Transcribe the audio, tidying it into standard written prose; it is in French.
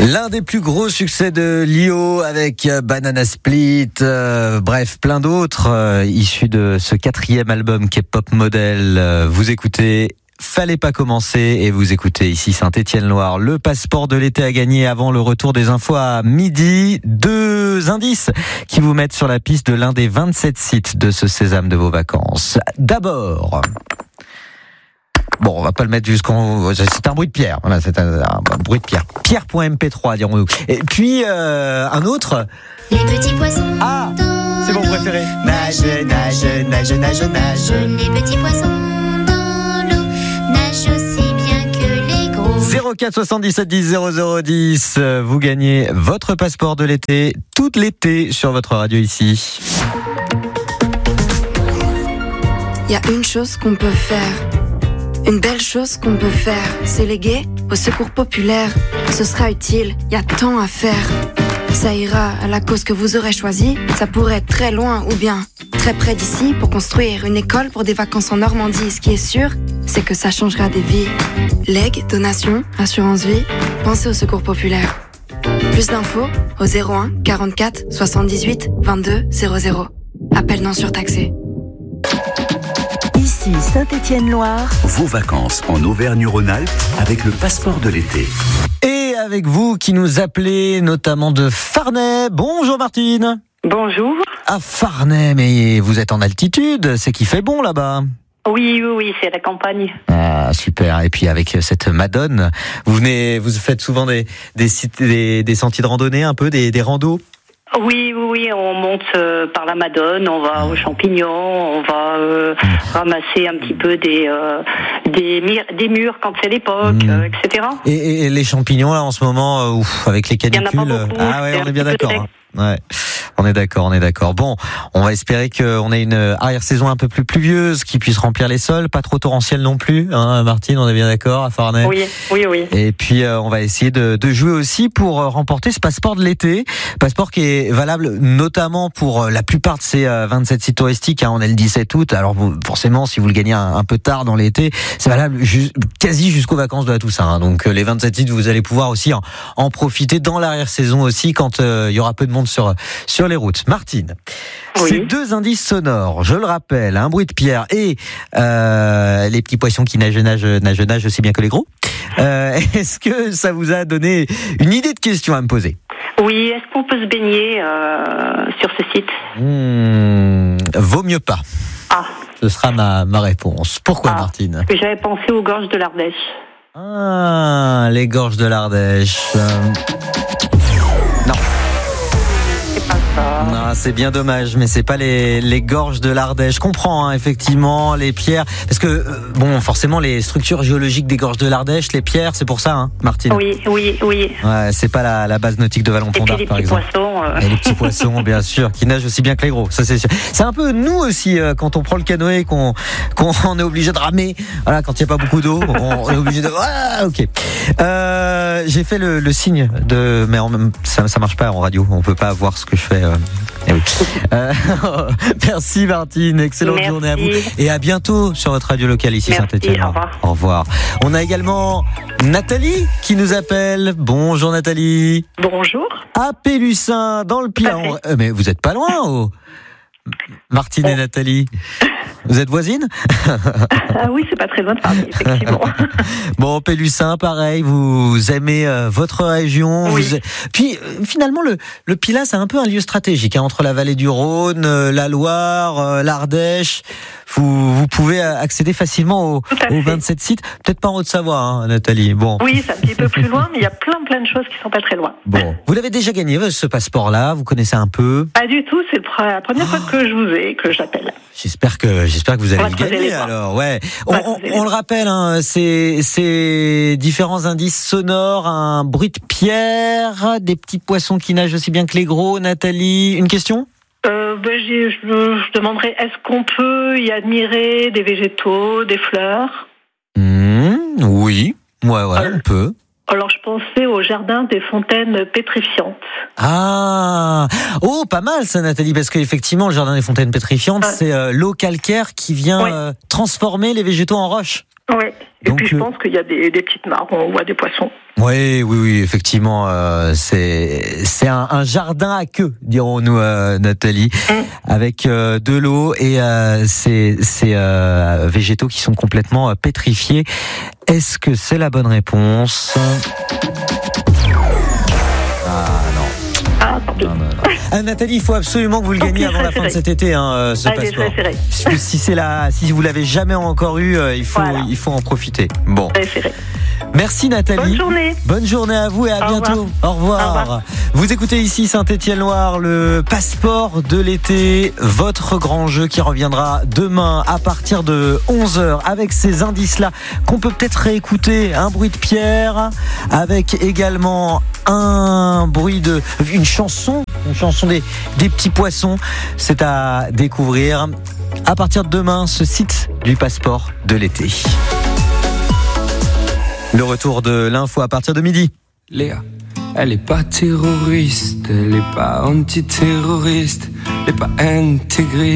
L'un des plus gros succès de Lio avec Banana Split, bref, plein d'autres issus de ce 4e album qui est Pop Model. Vous écoutez Fallait pas commencer et vous écoutez ici Saint-Étienne-Loire. Le passeport de l'été à gagner avant le retour des infos à midi. 2 indices qui vous mettent sur la piste de l'un des 27 sites de ce sésame de vos vacances. D'abord... Bon, on va pas le mettre jusqu'en... C'est un bruit de pierre. Voilà, c'est un bruit de pierre. Pierre.mp3, dirons-nous. Et puis, un autre... Les petits poissons. Ah, c'est mon préféré. Nage, nage, nage, nage, nage. Les petits poissons dans l'eau nagent aussi bien que les gros. 04 77 10 0010. Vous gagnez votre passeport de l'été, tout l'été, sur votre radio ici. Il y a une chose qu'on peut faire. Une belle chose qu'on peut faire, c'est léguer au secours populaire. Ce sera utile, il y a tant à faire. Ça ira à la cause que vous aurez choisie. Ça pourrait être très loin ou bien très près d'ici pour construire une école pour des vacances en Normandie. Ce qui est sûr, c'est que ça changera des vies. Legs, donations, assurance vie, pensez au secours populaire. Plus d'infos au 01 44 78 22 00. Appel non surtaxé. Ici Saint-Étienne-Loire. Vos vacances en Auvergne-Rhône-Alpes avec le passeport de l'été. Et avec vous qui nous appelez notamment de Farnay. Bonjour Martine. Bonjour. À Farnay, mais vous êtes en altitude, c'est qu'il fait bon là-bas. Oui, c'est la campagne. Ah, super. Et puis avec cette Madone, vous faites souvent des sentiers de randonnée, un peu, des randos? Oui, on monte par la Madone, on va aux champignons, on va ramasser un petit peu des murs quand c'est l'époque, etc. Et les champignons là en ce moment, avec les canicules. Il y en a pas beaucoup, ah ouais, on est bien d'accord. Ouais, on est d'accord. Bon, on va espérer qu'on ait une arrière-saison un peu plus pluvieuse, qui puisse remplir les sols, pas trop torrentielle non plus, hein, Martine, on est bien d'accord à Farnay. Oui. Et puis on va essayer de jouer aussi pour remporter ce passeport de l'été, passeport qui est valable notamment pour la plupart de ces 27 sites touristiques. Hein, on est le 17 août, alors forcément si vous le gagnez un peu tard dans l'été, c'est valable quasi jusqu'aux vacances de la Toussaint. Hein, donc les 27 sites, vous allez pouvoir aussi en profiter dans l'arrière-saison aussi quand il y aura peu de monde sur les routes. Martine, oui. Ces 2 indices sonores, je le rappelle, un bruit de pierre et les petits poissons qui nagent aussi bien que les gros. Est-ce que ça vous a donné une idée de question à me poser? Oui, est-ce qu'on peut se baigner sur ce site? Vaut mieux pas. Ah. Ce sera ma réponse. Pourquoi, Martine? J'avais pensé aux gorges de l'Ardèche. Ah, les gorges de l'Ardèche. Non. Non, c'est bien dommage, mais c'est pas les gorges de l'Ardèche. Je comprends, hein, effectivement, les pierres, parce que bon, forcément, les structures géologiques des gorges de l'Ardèche, les pierres, c'est pour ça, hein, Martine. Oui. Ouais, c'est pas la base nautique de Vallon-Pont-d'Arc, par exemple. Et les petits poissons, bien sûr, qui nagent aussi bien que les gros. Ça, c'est sûr. C'est un peu nous aussi quand on prend le canoë, qu'on est obligé de ramer. Voilà, quand il y a pas beaucoup d'eau, on est obligé de. Ah, ok. J'ai fait le signe mais ça marche pas en radio. On peut pas voir ce que je fais. Oui. Merci Martine, excellente journée à vous et à bientôt sur votre radio locale ici Saint-Étienne. Au revoir. On a également Nathalie qui nous appelle. Bonjour Nathalie. Bonjour. À Pélussin dans le Pilan. Mais vous êtes pas loin, Martine et Nathalie. Vous êtes voisines? Ah oui, c'est pas très loin de Paris, effectivement. Bon, Pélussin, pareil, vous aimez votre région. Oui. Puis finalement, le Pilat, c'est un peu un lieu stratégique, hein, entre la vallée du Rhône, la Loire, l'Ardèche. Vous pouvez accéder facilement aux 27 sites. Peut-être pas en Haute-Savoie, hein, Nathalie. Bon. Oui, c'est un petit peu plus loin, mais il y a plein de choses qui sont pas très loin. Bon. Vous l'avez déjà gagné, ce passeport-là? Vous connaissez un peu? Pas du tout, c'est la première fois que je vous ai, que j'appelle. J'espère que vous allez le gagner alors. Ouais. On le rappelle, hein, c'est différents indices sonores, un bruit de pierre, des petits poissons qui nagent aussi bien que les gros. Nathalie, une question? Je demanderais, est-ce qu'on peut y admirer des végétaux, des fleurs? Oui, on peut. Alors, je pensais au jardin des fontaines pétrifiantes. Ah, pas mal ça, Nathalie, parce qu'effectivement, le jardin des fontaines pétrifiantes, c'est l'eau calcaire qui vient transformer les végétaux en roches. Oui. Et Donc, puis je pense qu'il y a des petites mares où on voit des poissons. Oui, effectivement, c'est un jardin à queue, dirons-nous, Nathalie, avec de l'eau et ces végétaux qui sont complètement pétrifiés. Est-ce que c'est la bonne réponse ? Nathalie, il faut absolument que vous le gagniez avant la fin de cet été, ce passeport. Si vous l'avez jamais encore eu, il faut en profiter. Bon. Merci Nathalie. Bonne journée à vous et à bientôt. Au revoir. Vous écoutez ici Saint-Étienne-Loire, le passeport de l'été, votre grand jeu qui reviendra demain à partir de 11h avec ces indices-là qu'on peut peut-être réécouter. Un bruit de pierre avec également une chanson des petits poissons. C'est à découvrir à partir de demain, ce site du passeport de l'été. Le retour de l'info à partir de midi. Léa, elle est pas terroriste, elle est pas antiterroriste, elle est pas intégriste.